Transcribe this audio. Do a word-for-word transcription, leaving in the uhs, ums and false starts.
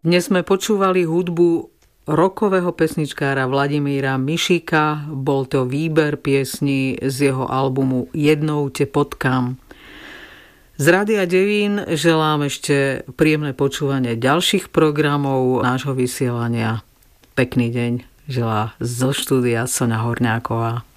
Dnes sme počúvali hudbu rockového pesničkára Vladimíra Mišíka. Bol to výber piesní z jeho albumu Jednou te potkám. Z Rádia Devín želám ešte príjemné počúvanie ďalších programov nášho vysielania. Pekný deň želá zo štúdia Soňa Horňáková.